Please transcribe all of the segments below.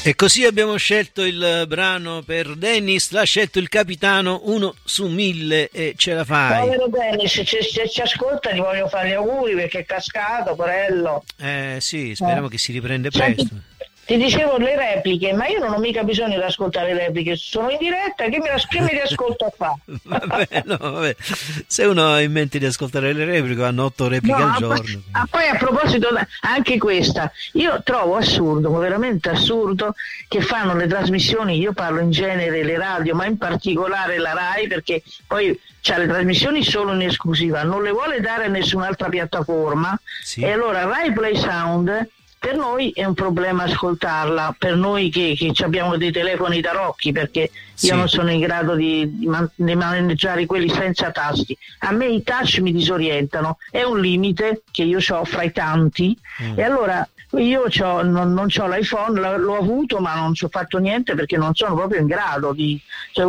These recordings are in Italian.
E così abbiamo scelto il brano per Dennis, l'ha scelto il capitano 1 su 1000 e ce la fai. Povero Dennis, se ci ascolta gli voglio fare gli auguri perché è cascato, porello. Sì, speriamo che si riprende presto. Ti dicevo le repliche, ma io non ho mica bisogno di ascoltare le repliche, sono in diretta, che mi riascolto a fare? Vabbè. Se uno ha in mente di ascoltare le repliche, hanno 8 repliche al giorno. Poi a proposito, anche questa, io trovo assurdo, veramente assurdo, che fanno le trasmissioni, io parlo in genere le radio, ma in particolare la Rai, perché poi c'ha le trasmissioni solo in esclusiva, non le vuole dare a nessun'altra piattaforma, sì. E allora Rai Play Sound per noi è un problema ascoltarla, per noi che abbiamo dei telefoni tarocchi, perché io non sono in grado di maneggiare quelli senza tasti. A me i touch mi disorientano, è un limite che io ho fra i tanti, e allora io non ho l'iPhone, l'ho avuto ma non ci ho fatto niente perché non sono proprio in grado di,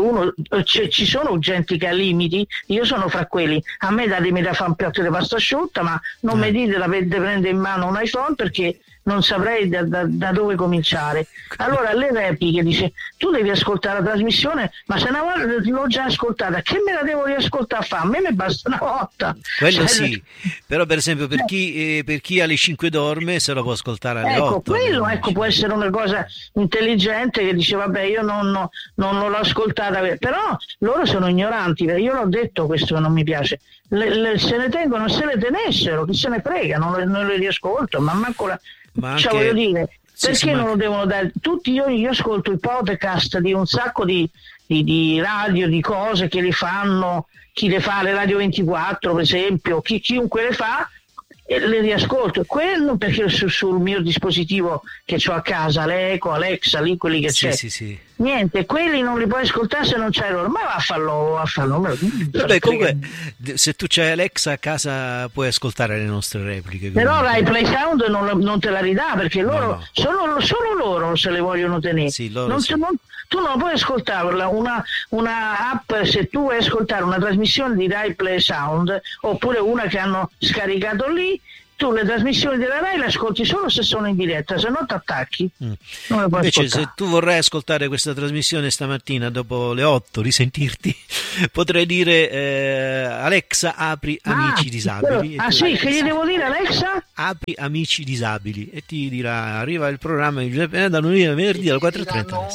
ci sono gente che ha limiti, io sono fra quelli, a me datemi da fare un piatto di pasta asciutta, ma non mi dite di prendere in mano un iPhone perché non saprei da dove cominciare. Allora le repliche, dice, tu devi ascoltare la trasmissione, ma se una volta l'ho già ascoltata, che me la devo riascoltare a fare? A me mi basta una volta. Quello sì, però per esempio per chi alle 5 dorme se lo può ascoltare alle 8. Quello può essere una cosa intelligente che dice vabbè io non l'ho ascoltata, però loro sono ignoranti, io l'ho detto questo che non mi piace. Se ne tengono, se ne tenessero, chi se ne frega, non le riascolto, ma manco anche, voglio dire, perché non lo devono dare? Tutti io ascolto i podcast di un sacco di radio, di cose che le fanno, chi le fa, le Radio 24 per esempio, chiunque le fa, e le riascolto. Quello perché sul mio dispositivo che ho a casa, l'Eco, Alexa, lì quelli che c'è. Sì. Niente, quelli non li puoi ascoltare se non c'è loro, ma va a farlo. Vabbè, comunque se tu c'hai Alexa a casa puoi ascoltare le nostre repliche. Però Rai Play Sound non te la ridà perché loro solo loro se le vogliono tenere. Sì, loro tu non puoi ascoltarla, una app, se tu vuoi ascoltare una trasmissione di Rai Play Sound oppure una che hanno scaricato lì, tu le trasmissioni della Rai le ascolti solo se sono in diretta, se no ti attacchi. Non le puoi Invece ascoltare. Se tu vorrai ascoltare questa trasmissione stamattina dopo le 8, risentirti, potrei dire Alexa apri Amici Disabili. Che gli devo dire Alexa? Apri Amici Disabili e ti dirà arriva il programma di Giuseppe da lunedì al venerdì alle 4:30 alle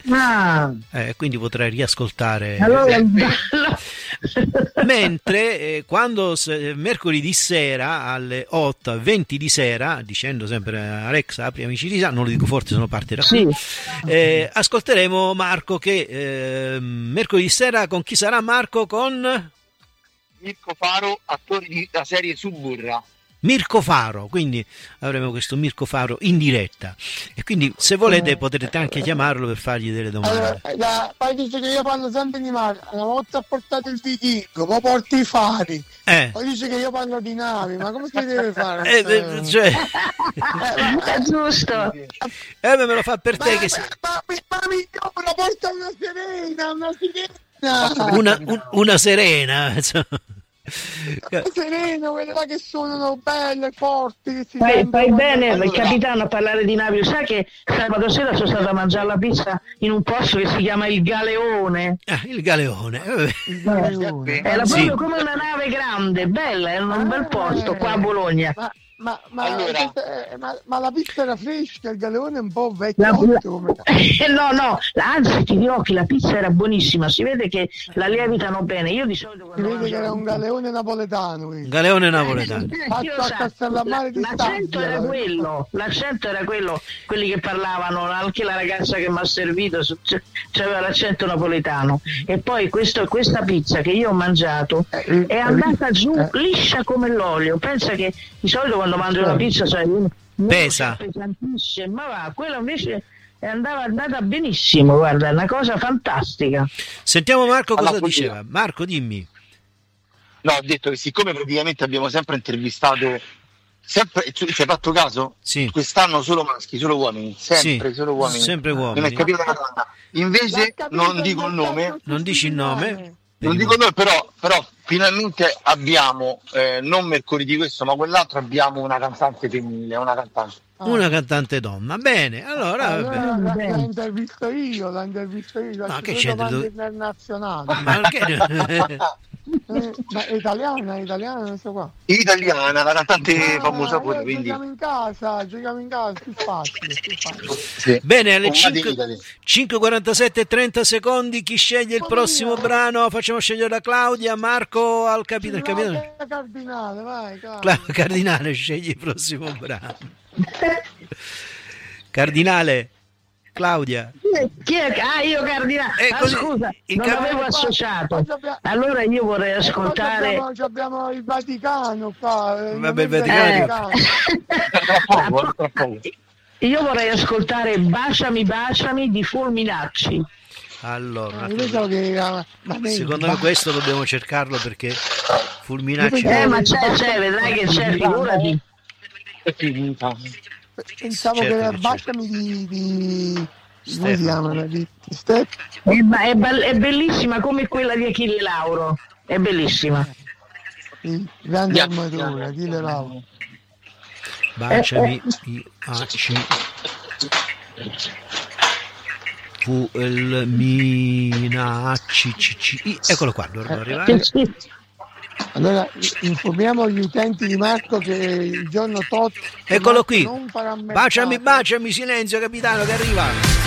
7. Quindi potrai riascoltare. Allora, mentre quando mercoledì sera alle 8:20 di sera, dicendo sempre Alexa apri Amici di Sa, non lo dico forte, sono parte da qui, ascolteremo Marco che mercoledì sera con chi sarà Marco? Con Mirko Faro, attore della serie Suburra. Mirko Faro, quindi avremo questo Mirko Faro in diretta e quindi se volete potrete anche chiamarlo per fargli delle domande. Poi dice che io parlo sempre di mare, una volta ha portato il vichingo, poi porti i fari, poi dice che io parlo di navi, ma come si deve fare? È giusto. Me lo fa per te che mi porta una serena, sereno, quelle là che suonano belle, forti. Fai bene il capitano a parlare di navi. Sai che sabato sera sono stata a mangiare la pizza in un posto che si chiama il Galeone. Il Galeone. Era proprio come una nave grande, bella, era un bel posto qua a Bologna. Ma la pizza era fresca, il Galeone è un po' vecchio. No, anzi ti dirò che la pizza era buonissima, si vede che la lievitano bene. Io di solito si vede che era un Galeone napoletano. L'accento era quello, quelli che parlavano, anche la ragazza che mi ha servito c'aveva l'accento napoletano. E poi questa pizza che io ho mangiato è andata giù liscia come l'olio. Pensa che di solito quando mangio la pizza pesa pesantissima, ma quella invece è andata benissimo, guarda, è una cosa fantastica. Sentiamo Marco cosa diceva. Marco, dimmi. No, ho detto che siccome praticamente abbiamo sempre intervistato ci hai fatto caso? Sì. Quest'anno solo maschi, solo uomini, solo uomini. Sempre uomini. Non è capito una donna. Invece non dico il nome. Non dici il nome? Non dico noi, però finalmente abbiamo, non mercoledì questo, ma quell'altro abbiamo una cantante femminile, una cantante. Una cantante donna, bene, allora la intervisto io, no, che c'entra internazionale. Ma che... ma è italiana, non so qua. Italiana, la cantante famosa pure, quindi. Giochiamo in casa, più facile. Sì. Bene, alle 5:47 e 30 secondi, chi sceglie il prossimo brano? Facciamo scegliere da Claudia, Marco al capitano. Cardinale, vai, Cardinale, scegli il prossimo brano. Cardinale, Claudia. Chi è? Io Cardinale. Scusa, non avevo associato. Allora io vorrei ascoltare. Abbiamo il Vaticano qua. Vabbè, il Vaticano. Io vorrei ascoltare Baciami di Fulminacci. Allora, secondo me questo dobbiamo cercarlo perché Fulminacci. Ma c'è, vedrai che c'è, figurati. Pensavo che era Baciami di come si chiama? Di Step. È bellissima come quella di Achille Lauro, è bellissima. Grande armatura, Achille Lauro. Baciami Fulminacci. Eccolo qua, dovremmo arrivare. Allora informiamo gli utenti di Marco che il giorno tot eccolo qui, baciami, silenzio capitano che arriva.